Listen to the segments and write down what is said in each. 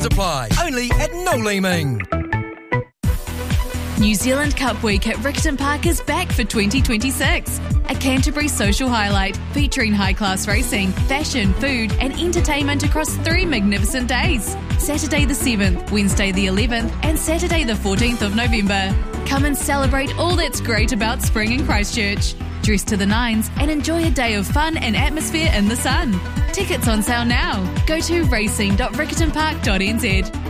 Supply. Only at No Leeming. New Zealand Cup Week at Riccarton Park is back for 2026. A Canterbury social highlight featuring high-class racing, fashion, food and entertainment across 3 magnificent days. Saturday the 7th, Wednesday the 11th and Saturday the 14th of November. Come and celebrate all that's great about spring in Christchurch. Dress to the nines and enjoy a day of fun and atmosphere in the sun. Tickets on sale now. Go to racing.riccartonpark.nz.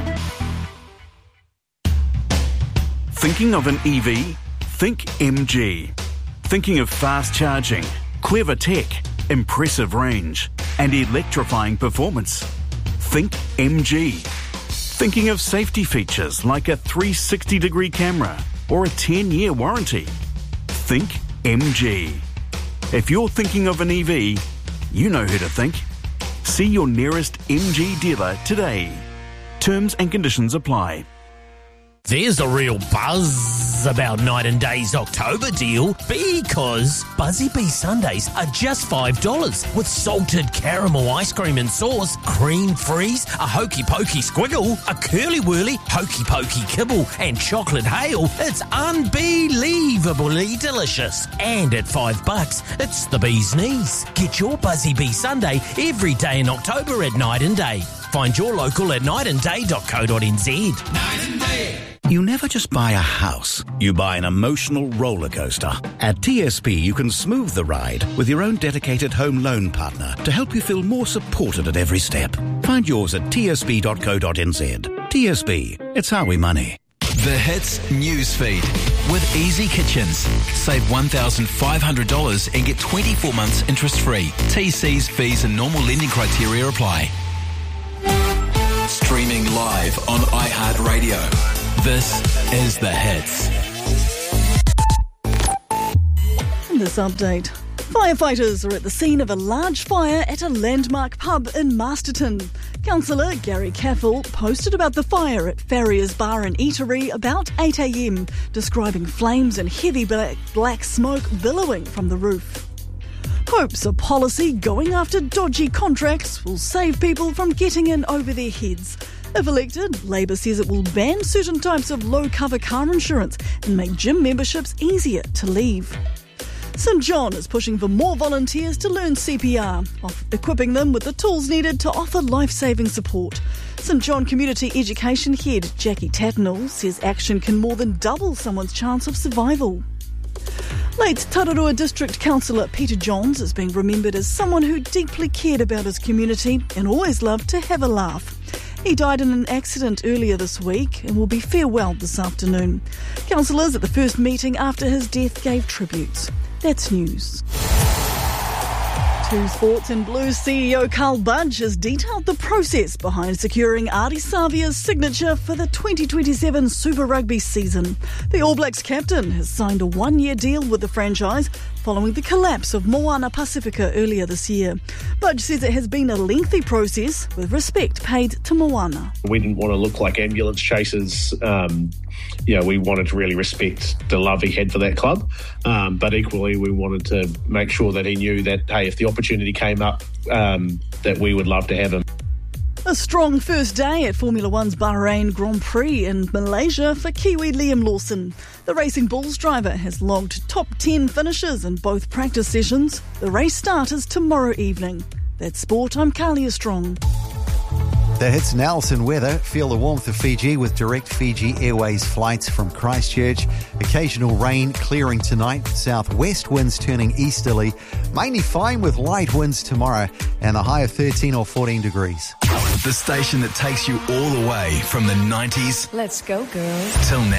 Thinking of an EV? Think MG. Thinking of fast charging, clever tech, impressive range, and electrifying performance? Think MG. Thinking of safety features like a 360-degree camera or a 10-year warranty? Think MG. If you're thinking of an EV, you know who to think. See your nearest MG dealer today. Terms and conditions apply. There's a real buzz about Night and Day's October deal because Buzzy Bee Sundays are just $5 with salted caramel ice cream and sauce, cream freeze, a hokey pokey squiggle, a curly whirly hokey pokey kibble and chocolate hail. It's unbelievably delicious. And at $5, it's the bee's knees. Get your Buzzy Bee Sunday every day in October at Night and Day. Find your local at nightandday.co.nz. Night and Day. You never just buy a house, you buy an emotional roller coaster. At TSB, you can smooth the ride with your own dedicated home loan partner to help you feel more supported at every step. Find yours at tsb.co.nz. TSB, it's how we money. The Hits Newsfeed with Easy Kitchens. Save $1,500 and get 24 months interest-free. TC's, fees and normal lending criteria apply. Streaming live on iHeartRadio. This is The Hits. In this update, firefighters are at the scene of a large fire at a landmark pub in Masterton. Councillor Gary Caffel posted about the fire at Farrier's Bar and Eatery about 8 a.m, describing flames and heavy black smoke billowing from the roof. Hopes a policy going after dodgy contracts will save people from getting in over their heads. If elected, Labour says it will ban certain types of low-cover car insurance and make gym memberships easier to leave. St John is pushing for more volunteers to learn CPR, equipping them with the tools needed to offer life-saving support. St John Community Education Head Jackie Tatnall says action can more than double someone's chance of survival. Late Tararua District Councillor Peter Johns is being remembered as someone who deeply cared about his community and always loved to have a laugh. He died in an accident earlier this week and will be farewelled this afternoon. Councillors at the first meeting after his death gave tributes. That's news. Two Sports and Blues CEO Carl Budge has detailed the process behind securing Ardie Savia's signature for the 2027 Super Rugby season. The All Blacks captain has signed a 1-year deal with the franchise following the collapse of Moana Pacifica earlier this year. Budge says it has been a lengthy process with respect paid to Moana. We didn't want to look like ambulance chasers. We wanted to really respect the love he had for that club, but equally we wanted to make sure that he knew that, hey, if the opportunity came up, that we would love to have him. A strong first day at Formula One's Bahrain Grand Prix in Malaysia for Kiwi Liam Lawson. The Racing Bulls driver has logged top 10 finishes in both practice sessions. The race start is tomorrow evening. That's sport. I'm Kalia Strong. The Hits Nelson weather. Feel the warmth of Fiji with direct Fiji Airways flights from Christchurch. Occasional rain clearing tonight. Southwest winds turning easterly. Mainly fine with light winds tomorrow and a high of 13 or 14 degrees. The station that takes you all the way from the 90s. Let's go, girls. Till now.